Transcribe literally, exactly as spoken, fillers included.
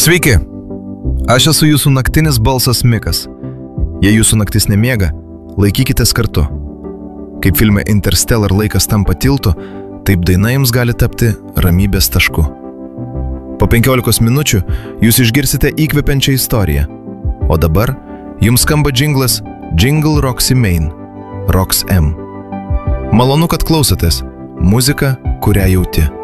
Sveiki, aš esu jūsų naktinis balsas Mikas. Jei jūsų naktis nemiega, laikykitės kartu. Kaip filme Interstellar laikas tampa tiltu, taip daina jums gali tapti ramybės tašku. Po penkiolikos minučių jūs išgirsite įkvepiančią istoriją. O dabar jums skamba džinglas Jingle Roxy Main, Rox M. Malonu, kad klausotės. Muzika, kurią jauti.